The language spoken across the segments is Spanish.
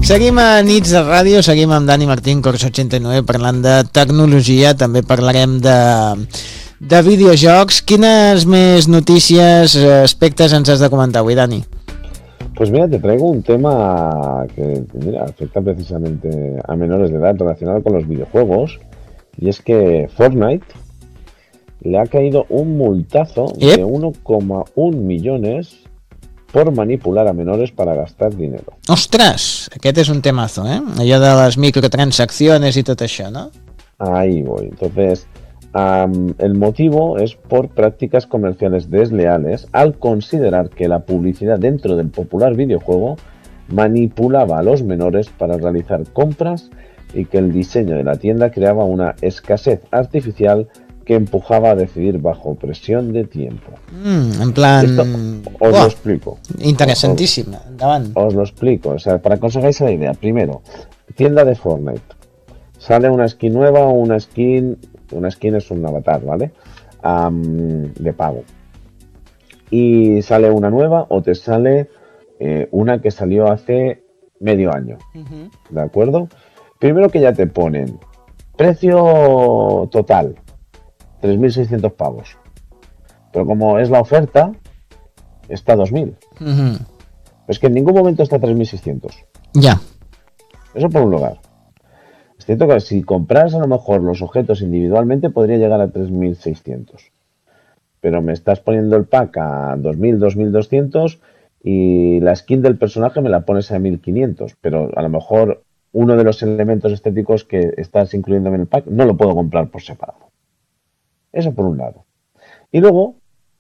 Seguim a Nits de Ràdio, seguim amb Dani Martín, Cors 89, parlant de tecnologia, també parlarem de videojocs. Quines més notícies, aspectes ens has de comentar avui, Dani? Pues mira, te traigo un tema que afecta precisamente a menores de edad relacionado con los videojuegos, y es que Fortnite le ha caído un multazo de 1,1 millones por manipular a menores para gastar dinero. Ostres, aquest és un temazo, allò de les microtransacciones y tot això, ¿no? Ahí voy. Entonces, el motivo es por prácticas comerciales desleales al considerar que la publicidad dentro del popular videojuego manipulaba a los menores para realizar compras y que el diseño de la tienda creaba una escasez artificial que empujaba a decidir bajo presión de tiempo. En plan... Esto os lo explico. Interesantísima. Os lo explico. O sea, para que os hagáis la idea. Primero, tienda de Fortnite. Sale una skin nueva o una skin es un avatar, ¿vale? De pago. Y sale una nueva o te sale una que salió hace medio año. ¿De acuerdo? Primero que ya te ponen precio total 3.600 pavos. Pero como es la oferta, está 2.000. Es que en ningún momento está 3.600. Ya. Eso por un lugar. Es cierto que si compras a lo mejor los objetos individualmente podría llegar a 3.600. Pero me estás poniendo el pack a 2.000, 2.200 y la skin del personaje me la pones a 1.500. Pero a lo mejor uno de los elementos estéticos que estás incluyéndome en el pack no lo puedo comprar por separado. Eso por un lado. Y luego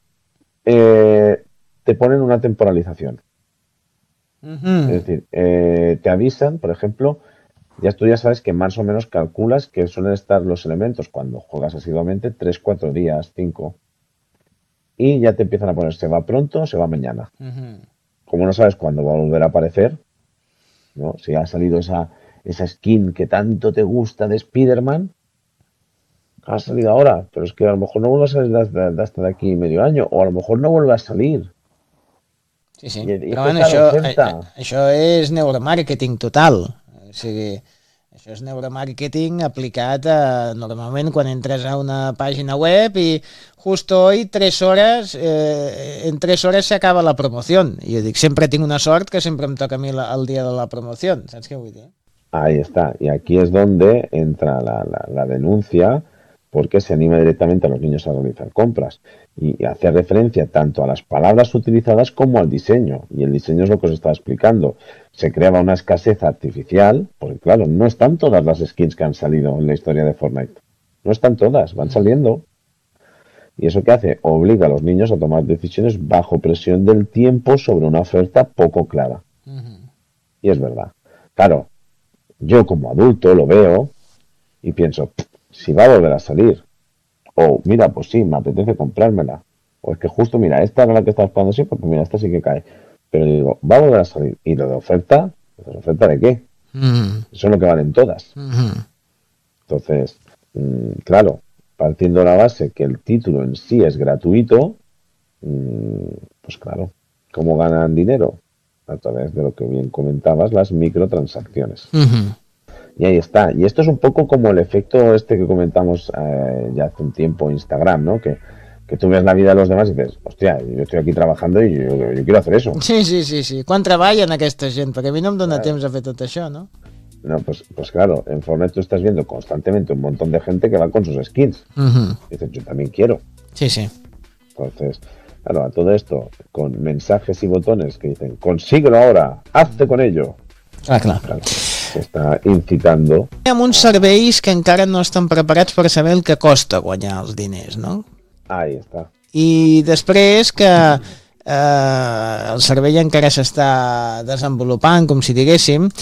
te ponen una temporalización. Es decir, te avisan, por ejemplo, tú ya sabes que más o menos calculas que suelen estar los elementos cuando juegas asiduamente 3, 4 días, 5. Y ya te empiezan a poner, se va pronto, se va mañana. Como no sabes cuándo va a volver a aparecer, ¿no? Si ha salido esa skin que tanto te gusta de Spider-Man, ha salido ahora, pero es que a lo mejor no vuelve a salir hasta de aquí medio año, o a lo mejor no vuelve a salir. Sí. Però bueno, això és neuromarketing total. O sigui, això és neuromarketing aplicat normalment quan entres a una pàgina web i justo hoy 3 horas, en 3 horas se acaba la promoción. I jo dic, sempre tinc una sort que sempre em toca a mi el dia de la promoció. Saps què vull dir? Ahí está. Y aquí es donde entra la denuncia, porque se anima directamente a los niños a realizar compras y hace referencia tanto a las palabras utilizadas como al diseño. Y el diseño es lo que os estaba explicando. Se creaba una escasez artificial, porque claro, no están todas las skins que han salido en la historia de Fortnite. No están todas, van saliendo. ¿Y eso qué hace? Obliga a los niños a tomar decisiones bajo presión del tiempo sobre una oferta poco clara. Y es verdad. Claro, yo como adulto lo veo y pienso, si va a volver a salir, o mira, pues sí, me apetece comprármela, o es que justo, mira, esta era la que estaba esperando, sí, porque mira, esta sí que cae, pero digo, va a volver a salir, y lo de oferta, ¿pues oferta de qué? Eso es lo que valen todas. Entonces, claro, partiendo de la base que el título en sí es gratuito, pues claro, ¿cómo ganan dinero? A través de lo que bien comentabas, las microtransacciones. Y ahí está. Y esto es un poco como el efecto que comentamos ya hace un tiempo en Instagram, ¿no? Que tú ves la vida de los demás y dices, hostia, yo estoy aquí trabajando y yo quiero hacer eso. Sí. Quan treballen aquesta gent? Perquè a mi no em dona temps a fer tot això, ¿no? No, pues claro, en Fortnite tú estás viendo constantemente un montón de gente que va con sus skins. Y dices, yo también quiero. Sí. Entonces, claro, a todo esto, con mensajes y botones que dicen, consíguelo ahora, hazte con ello. Claro. Està incitant. Hi ha uns serveis que encara no estan preparats per saber el que costa guanyar els diners, no? Ahí està. I després que el servei encara s'està desenvolupant, com si diguéssim,